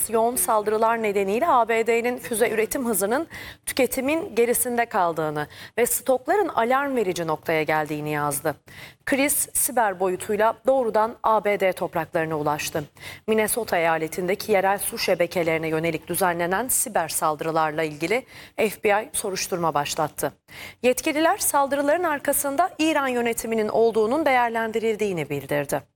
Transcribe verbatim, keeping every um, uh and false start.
Chris yoğun saldırılar nedeniyle A B D'nin füze üretim hızının tüketimin gerisinde kaldığını ve stokların alarm verici noktaya geldiğini yazdı. Chris siber boyutuyla doğrudan A B D topraklarına ulaştı. Minnesota eyaletindeki yerel su şebekelerine yönelik düzenlenen siber saldırılarla ilgili F B I soruşturma başlattı. Yetkililer saldırıların arkasında İran yönetiminin olduğunun değerlendirildiğini bildirdi.